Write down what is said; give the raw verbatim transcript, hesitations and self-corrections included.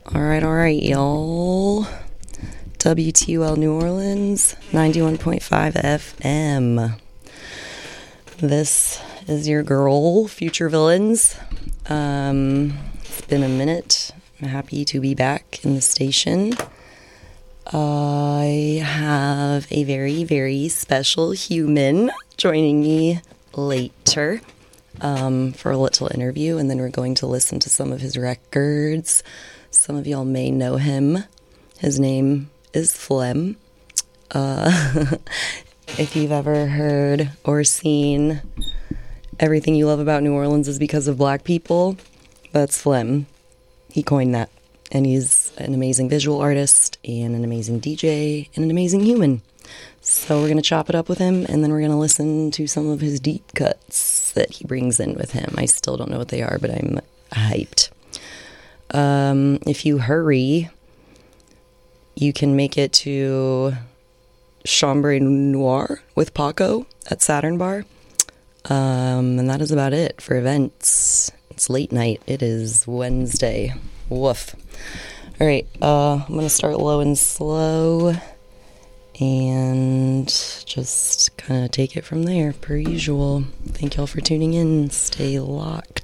All right, all right, y'all. W T U L New Orleans, ninety-one point five F M. This is your girl, Future Villains. Um, it's been a minute. I'm happy to be back in the station. I have a very, very special human joining me later um, for a little interview, and then we're going to listen to some of his records. Some of y'all may know him. His name is Phlegm. Uh, if you've ever heard or seen Everything You Love About New Orleans is Because of Black People, that's Phlegm. He coined that. And he's an amazing visual artist and an amazing D J and an amazing human. So we're going to chop it up with him, and then we're going to listen to some of his deep cuts that he brings in with him. I still don't know what they are, but I'm hyped. Um, if you hurry, you can make it to Chambre Noir with Paco at Saturn Bar. Um, and that is about it for events. It's late night. It is Wednesday. Woof. All right, uh, I'm going to start low and slow and just kind of take it from there, per usual. Thank y'all for tuning in. Stay locked.